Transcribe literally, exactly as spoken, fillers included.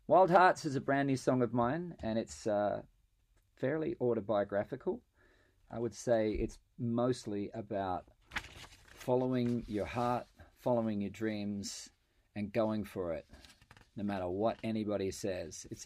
Wild Hearts is a brand new song of mine, and it's uh, fairly autobiographical. I would say it's mostly about following your heart, following your dreams, and going for it, no matter what anybody says. It's